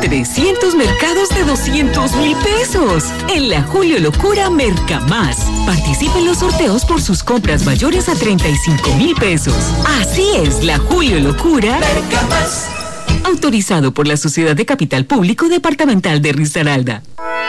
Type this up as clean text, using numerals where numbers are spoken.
300 mercados de 200,000 pesos. En la Julio Locura Mercamás. Participe en los sorteos por sus compras mayores a 35,000 pesos. Así es, la Julio Locura Mercamás. Autorizado por la Sociedad de Capital Público Departamental de Risaralda.